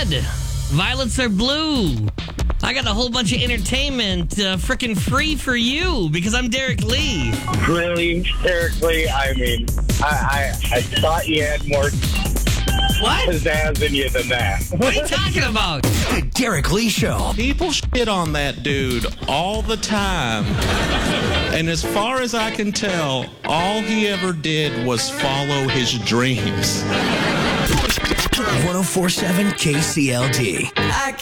red. Violets are blue. I got a whole bunch of entertainment frickin' free for you because I'm Derek Lee. Really, Derek Lee, I mean, I thought you had more pizzazz in you than that. What are you talking about? The Derek Lee Show. People shit on that dude all the time. And as far as I can tell, all he ever did was follow his dreams. 1047 KCLD. I